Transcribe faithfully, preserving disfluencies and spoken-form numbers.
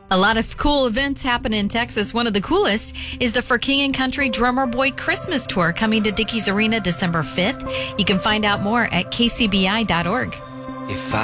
A lot of cool events happen in Texas. One of the coolest is the For King and Country Drummer Boy Christmas Tour coming to Dickies Arena December fifth. You can find out more at k c b i dot org. If I